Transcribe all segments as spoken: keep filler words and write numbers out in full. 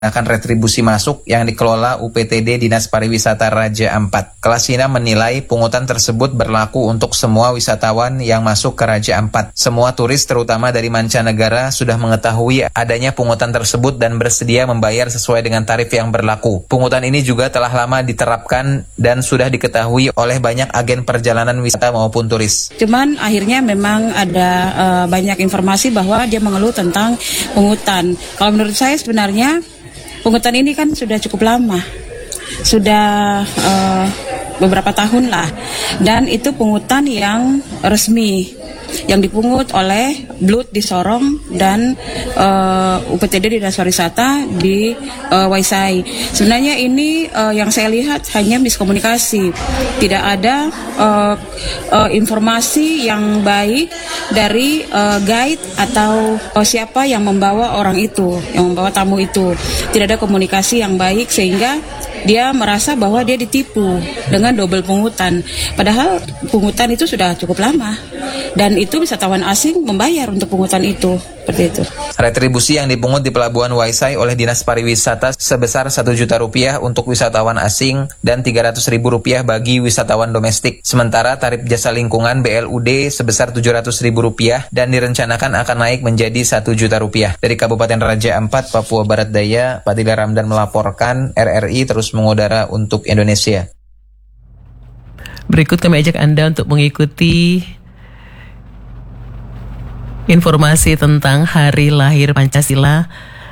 akan retribusi masuk yang dikelola U P T D Dinas Pariwisata Raja Ampat. Kelasina menilai pungutan tersebut berlaku untuk semua wisatawan yang masuk ke Raja Ampat. Semua turis terutama dari mancanegara sudah mengetahui adanya pungutan tersebut dan bersedia membayar sesuai dengan tarif yang berlaku. Pungutan ini juga telah lama diterapkan dan sudah diketahui oleh banyak agen perjalanan wisata maupun turis. Cuman akhirnya memang ada uh, banyak informasi bahwa dia mengeluh tentang pungutan. Kalau menurut saya sebenarnya pungutan ini kan sudah cukup lama, sudah uh, beberapa tahun lah, dan itu pungutan yang resmi, yang dipungut oleh Blut di Sorong dan uh, U P T D Dinas Pariwisata di uh, Waisai. Sebenarnya ini uh, yang saya lihat hanya miskomunikasi, tidak ada uh, uh, informasi yang baik dari uh, guide atau uh, siapa yang membawa orang itu, yang membawa tamu itu. Tidak ada komunikasi yang baik sehingga dia merasa bahwa dia ditipu dengan double pungutan. Padahal pungutan itu sudah cukup lama dan itu wisatawan asing membayar untuk pungutan itu. Seperti itu. Retribusi yang dipungut di Pelabuhan Waisai oleh Dinas Pariwisata sebesar satu juta rupiah untuk wisatawan asing dan tiga ratus ribu rupiah bagi wisatawan domestik. Sementara tarif jasa lingkungan B L U D sebesar tujuh ratus ribu rupiah dan direncanakan akan naik menjadi satu juta rupiah. Dari Kabupaten Raja Ampat, Papua Barat Daya, Patila Ramdan melaporkan. R R I terus mengudara untuk Indonesia. Berikut kami ajak Anda untuk mengikuti informasi tentang Hari Lahir Pancasila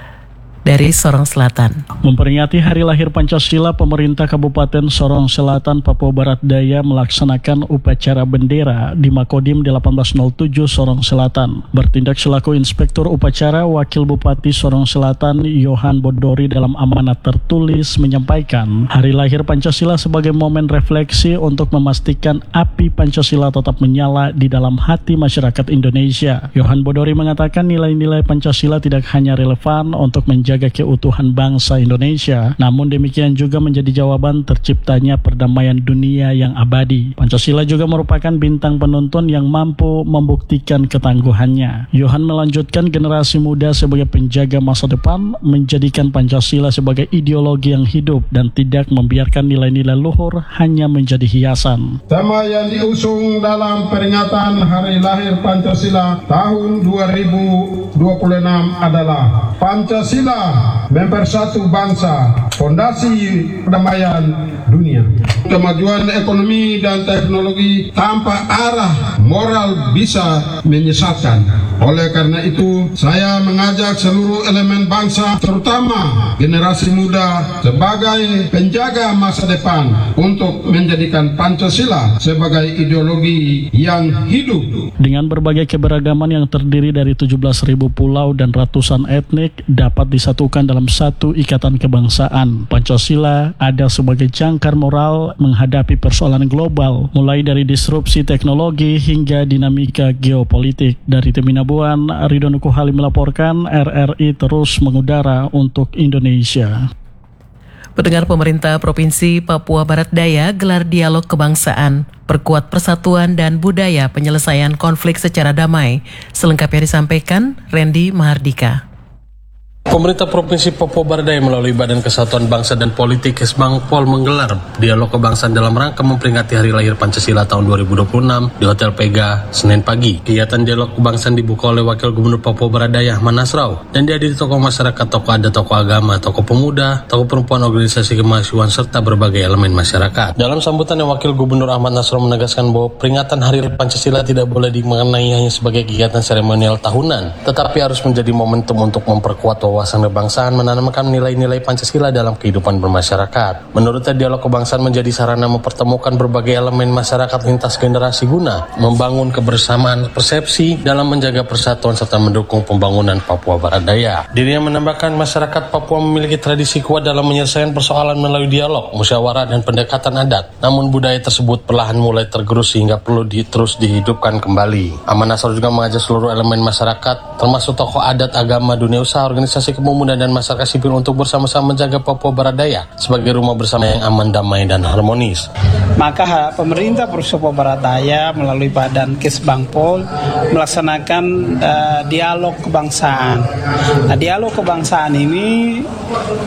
dari Sorong Selatan. Memperingati Hari Lahir Pancasila, pemerintah Kabupaten Sorong Selatan, Papua Barat Daya melaksanakan upacara bendera di Makodim delapan belas nol tujuh Sorong Selatan. Bertindak selaku Inspektur Upacara, Wakil Bupati Sorong Selatan Yohan Bodori dalam amanat tertulis menyampaikan Hari Lahir Pancasila sebagai momen refleksi untuk memastikan api Pancasila tetap menyala di dalam hati masyarakat Indonesia. Yohan Bodori mengatakan nilai-nilai Pancasila tidak hanya relevan untuk menjaga jaga keutuhan bangsa Indonesia, namun demikian juga menjadi jawaban terciptanya perdamaian dunia yang abadi. Pancasila juga merupakan bintang penuntun yang mampu membuktikan ketangguhannya. Yohan melanjutkan generasi muda sebagai penjaga masa depan, menjadikan Pancasila sebagai ideologi yang hidup dan tidak membiarkan nilai-nilai luhur hanya menjadi hiasan. Tema yang diusung dalam peringatan Hari Lahir Pancasila tahun dua ribu dua puluh enam adalah Pancasila mempersatu bangsa, fondasi perdamaian dunia. Kemajuan ekonomi dan teknologi tanpa arah moral bisa menyesatkan. Oleh karena itu, saya mengajak seluruh elemen bangsa, terutama generasi muda, sebagai penjaga masa depan untuk menjadikan Pancasila sebagai ideologi yang hidup. Dengan berbagai keberagaman yang terdiri dari tujuh belas ribu pulau dan ratusan etnik dapat disatukan dalam satu ikatan kebangsaan. Pancasila ada sebagai jangkar moral menghadapi persoalan global, mulai dari disrupsi teknologi hingga dinamika geopolitik. Dari Teminabuan, Ridho Nuku Halim melaporkan. R R I terus mengudara untuk Indonesia. Pendengar, pemerintah Provinsi Papua Barat Daya gelar dialog kebangsaan, perkuat persatuan dan budaya penyelesaian konflik secara damai. Selengkapnya disampaikan Randy Mahardika. Pemerintah Provinsi Papua Barat Daya melalui Badan Kesatuan Bangsa dan Politik Kesbangpol menggelar dialog kebangsaan dalam rangka memperingati Hari Lahir Pancasila tahun dua ribu dua puluh enam di Hotel Pega, Senin pagi. Kegiatan dialog kebangsaan dibuka oleh Wakil Gubernur Papua Barat Daya, Ahmad Nasrau, dan dihadiri tokoh masyarakat, tokoh adat, tokoh agama, tokoh pemuda, tokoh perempuan, organisasi kemahasiswaan, serta berbagai elemen masyarakat. Dalam sambutannya, Wakil Gubernur Ahmad Nasrau menegaskan bahwa peringatan Hari Lahir Pancasila tidak boleh dimaknai hanya sebagai kegiatan seremonial tahunan, tetapi harus menjadi momentum untuk memperkuat wawasan kebangsaan, menanamkan nilai-nilai Pancasila dalam kehidupan bermasyarakat. Menurutnya, dialog kebangsaan menjadi sarana mempertemukan berbagai elemen masyarakat lintas generasi guna membangun kebersamaan persepsi dalam menjaga persatuan serta mendukung pembangunan Papua Barat Daya. Dirinya menambahkan masyarakat Papua memiliki tradisi kuat dalam menyelesaikan persoalan melalui dialog, musyawarah, dan pendekatan adat. Namun budaya tersebut perlahan mulai tergerus sehingga perlu di, terus dihidupkan kembali. Ahmad Nasrau juga mengajak seluruh elemen masyarakat, termasuk tokoh adat, agama, dunia usaha, organisasi pemuda, dan masyarakat sipil untuk bersama-sama menjaga Papua Barat Daya sebagai rumah bersama yang aman, damai, dan harmonis. Maka pemerintah Provinsi Papua Barat Daya melalui Badan Kesbangpol melaksanakan uh, dialog kebangsaan. Nah, dialog kebangsaan ini